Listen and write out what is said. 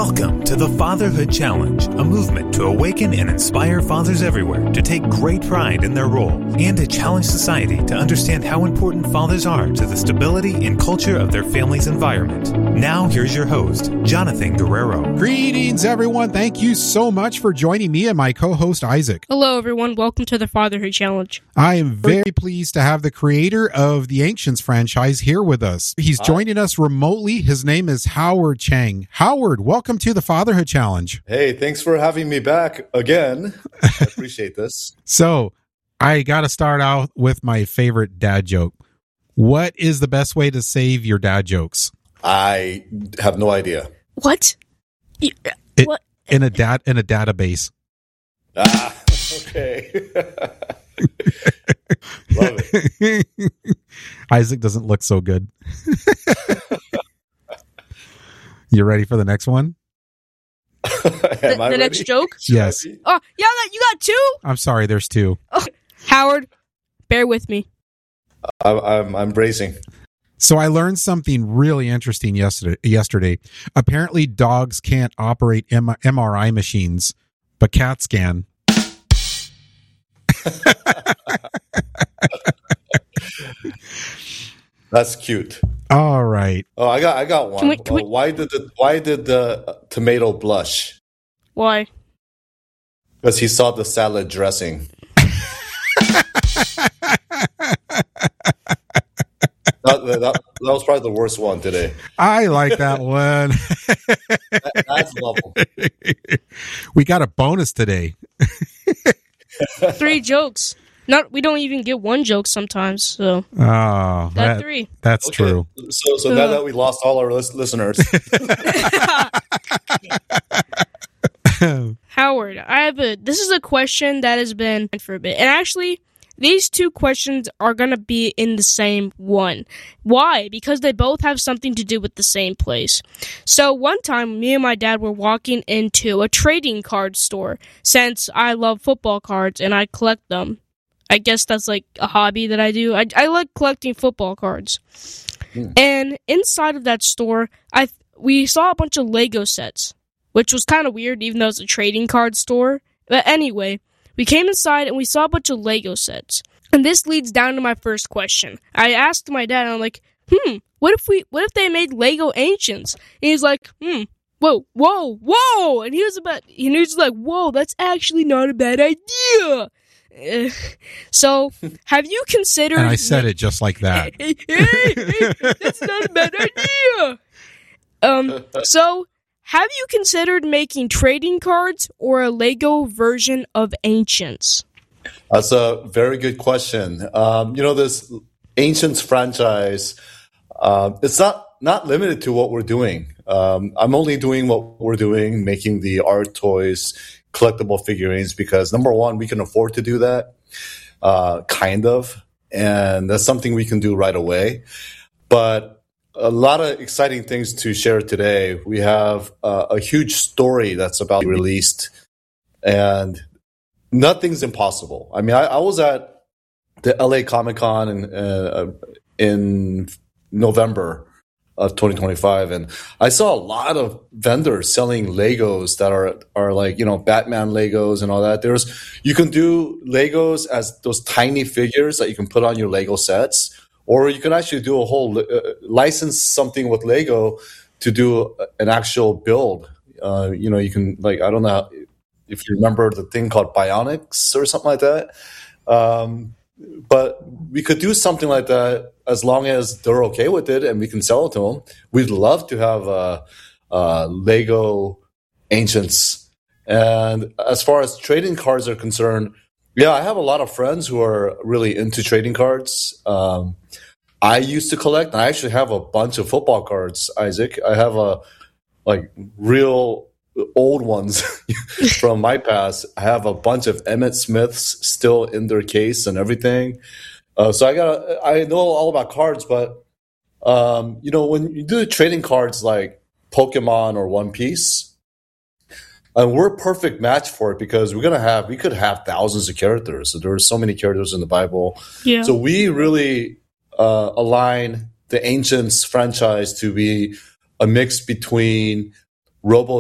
Welcome to the Fatherhood Challenge, a movement to awaken and inspire fathers everywhere to take great pride in their role and to challenge society to understand how important fathers are to the stability and culture of their family's environment. Now, here's your host, Jonathan Guerrero. Greetings, everyone. Thank you so much for joining me and my co-host, Isaac. Hello, everyone. Welcome to the Fatherhood Challenge. I am very pleased to have the creator of the Ancients franchise here with us. He's joining us remotely. His name is Howard Chang. Howard, welcome to the Fatherhood Challenge. Hey, thanks for having me back again. I appreciate this. So, I got to start out with my favorite dad joke. What is the best way to save your dad jokes? I have no idea. What? What? In a database. Okay. Love it. Isaac doesn't look so good. You ready for the next one? The next joke? Yes. Oh, yeah, you got two? I'm sorry, there's two. Oh, Howard, bear with me. I'm bracing. So I learned something really interesting yesterday. Apparently, dogs can't operate MRI machines, but cats can. That's cute. All right. Oh, I got one. Can we... Why did the tomato blush? Why? Because he saw the salad dressing. That was probably the worst one today. I like that one. That's level. We got a bonus today. 3 jokes. We don't even get one joke sometimes. So that's 3. That's okay. True. So now that we lost all our listeners. Howard, this is a question that has been for a bit. And actually, these 2 questions are going to be in the same one. Why? Because they both have something to do with the same place. So one time, me and my dad were walking into a trading card store. Since I love football cards and I collect them. I guess that's like a hobby that I do. I like collecting football cards. And inside of that store, we saw a bunch of Lego sets, which was kind of weird, even though it's a trading card store. But anyway, we came inside and we saw a bunch of Lego sets. And this leads down to my first question. I asked my dad, and I'm like, what if they made Lego Ancients? And he's like, whoa. And he was like, whoa, that's actually not a bad idea. So, have you considered... And I said it just like that. Hey, that's not a bad idea. So, have you considered making trading cards or a Lego version of Ancients? That's a very good question. This Ancients franchise, it's not limited to what we're doing. I'm only doing what we're doing, making the art toys, collectible figurines, because number one, we can afford to do that, kind of, and that's something we can do right away. But a lot of exciting things to share today. We have a huge story that's about to be released, and nothing's impossible. I mean, I was at the LA Comic-Con in November of 2025, and I saw a lot of vendors selling Legos that are like, Batman Legos and all that. You can do Legos as those tiny figures that you can put on your Lego sets, or you can actually do a whole license something with Lego to do an actual build. You can, like, I don't know if you remember the thing called Bionics or something like that. But we could do something like that as long as they're okay with it and we can sell it to them. We'd love to have Lego Ancients. And as far as trading cards are concerned, yeah, I have a lot of friends who are really into trading cards. I used to collect. I actually have a bunch of football cards, Isaac. I have real old ones from my past. I have a bunch of Emmitt Smiths still in their case and everything. So I know all about cards, but when you do trading cards like Pokemon or One Piece, and we're a perfect match for it because we could have thousands of characters. So there are so many characters in the Bible. Yeah. So we really align the Ancients franchise to be a mix between Robo